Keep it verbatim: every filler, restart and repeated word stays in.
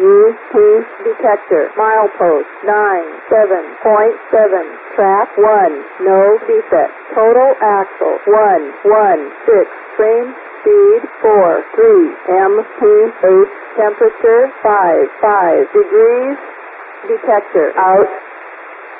U P detector. Milepost nine seven point seven. Track one. No defect. Total axle one one six. Frame speed four three. M P eight. Temperature five five degrees. Detector out.